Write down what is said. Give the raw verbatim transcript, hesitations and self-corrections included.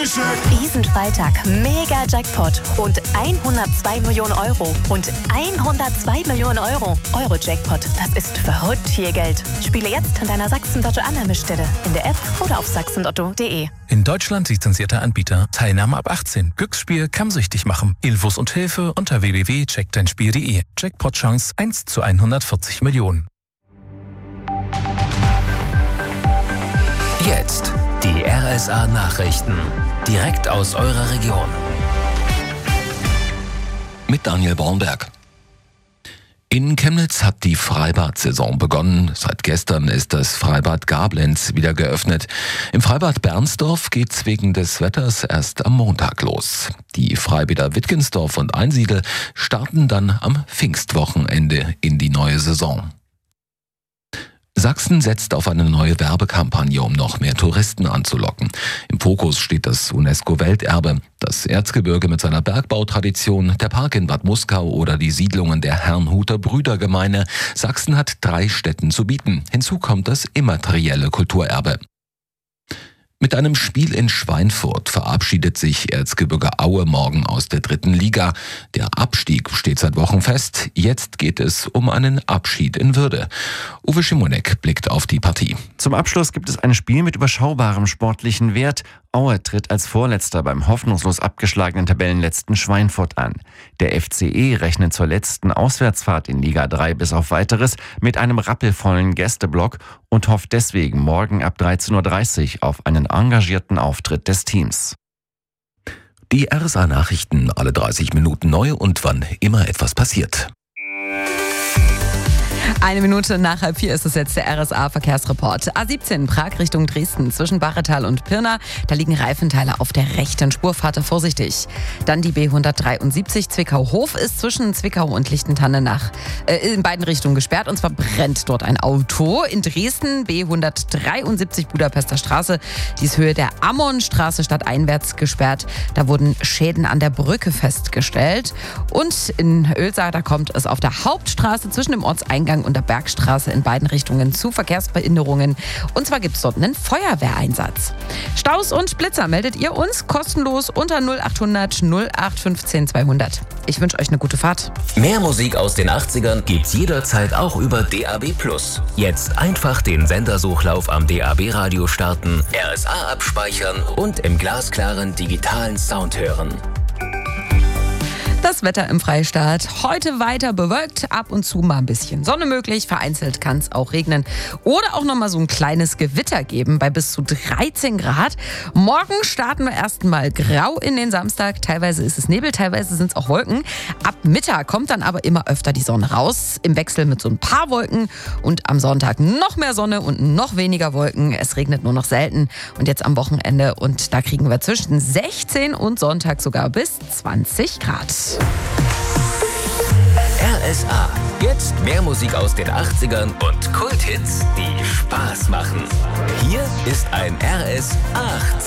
Diesen Freitag mega Jackpot. Rund hundertzwei Millionen Euro. Und hundertzwei Millionen Euro. Euro-Jackpot, das ist verrückt viel Geld. Spiele jetzt an deiner Sachsen-Lotto-Annahmestelle. In der App oder auf sachsenlotto punkt de. In Deutschland lizenzierter Anbieter. Teilnahme ab achtzehn. Glücksspiel kann süchtig machen. Infos und Hilfe unter w w w punkt check dein spiel punkt de. Jackpot-Chance eins zu hundertvierzig Millionen. Jetzt die R S A-Nachrichten. Direkt aus eurer Region. Mit Daniel Bornberg. In Chemnitz hat die Freibad-Saison begonnen. Seit gestern ist das Freibad Gablenz wieder geöffnet. Im Freibad Bernsdorf geht's wegen des Wetters erst am Montag los. Die Freibäder Wittgensdorf und Einsiedel starten dann am Pfingstwochenende in die neue Saison. Sachsen setzt auf eine neue Werbekampagne, um noch mehr Touristen anzulocken. Im Fokus steht das UNESCO-Welterbe, das Erzgebirge mit seiner Bergbautradition, der Park in Bad Muskau oder die Siedlungen der Herrnhuter Brüdergemeine. Sachsen hat drei Städten zu bieten. Hinzu kommt das immaterielle Kulturerbe. Mit einem Spiel in Schweinfurt verabschiedet sich Erzgebirge Aue morgen aus der dritten Liga. Der Abstieg steht seit Wochen fest. Jetzt geht es um einen Abschied in Würde. Uwe Schimonek blickt auf die Partie. Zum Abschluss gibt es ein Spiel mit überschaubarem sportlichen Wert. Aue tritt als Vorletzter beim hoffnungslos abgeschlagenen Tabellenletzten Schweinfurt an. Der F C E rechnet zur letzten Auswärtsfahrt in Liga drei bis auf Weiteres mit einem rappelvollen Gästeblock und hofft deswegen morgen ab dreizehn Uhr dreißig auf einen engagierten Auftritt des Teams. Die R S A-Nachrichten alle dreißig Minuten neu und wann immer etwas passiert. Eine Minute nach halb vier ist es jetzt der R S A-Verkehrsreport. A siebzehn Prag Richtung Dresden zwischen Barretal und Pirna. Da liegen Reifenteile auf der rechten Spur. Fahrt da vorsichtig. Dann die B hundertdreiundsiebzig Zwickau-Hof ist zwischen Zwickau und Lichtentanne nach, äh, in beiden Richtungen gesperrt. Und zwar brennt dort ein Auto. In Dresden B hundertdreiundsiebzig Budapester Straße. Die ist Höhe der Ammonstraße stadteinwärts gesperrt. Da wurden Schäden an der Brücke festgestellt. Und in Oelsa, da kommt es auf der Hauptstraße zwischen dem Ortseingang und der Bergstraße in beiden Richtungen zu Verkehrsbehinderungen. Und zwar gibt es dort einen Feuerwehreinsatz. Staus und Blitzer meldet ihr uns kostenlos unter null achthundert null acht fünfzehn zweihundert. Ich wünsche euch eine gute Fahrt. Mehr Musik aus den achtzigern gibt's jederzeit auch über D A B plus. Jetzt einfach den Sendersuchlauf am D A B-Radio starten, R S A abspeichern und im glasklaren digitalen Sound hören. Das Wetter im Freistaat. Heute weiter bewölkt, ab und zu mal ein bisschen Sonne möglich. Vereinzelt kann es auch regnen. Oder auch nochmal so ein kleines Gewitter geben bei bis zu dreizehn Grad. Morgen starten wir erstmal grau in den Samstag. Teilweise ist es Nebel, teilweise sind es auch Wolken. Ab Mittag kommt dann aber immer öfter die Sonne raus. Im Wechsel mit so ein paar Wolken. Und am Sonntag noch mehr Sonne und noch weniger Wolken. Es regnet nur noch selten. Und jetzt am Wochenende. Und da kriegen wir zwischen sechzehn und Sonntag sogar bis zwanzig Grad. R S A. Jetzt mehr Musik aus den achtzigern und Kulthits, die Spaß machen. Hier ist ein R S A.